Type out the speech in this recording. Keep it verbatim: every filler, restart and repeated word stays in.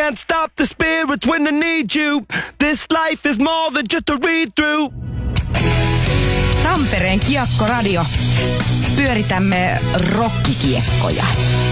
can't stop the spirits when I need you. This life is more than just a read-through. Tampereen Kiekko Radio. Pyöritämme rokkikiekkoja.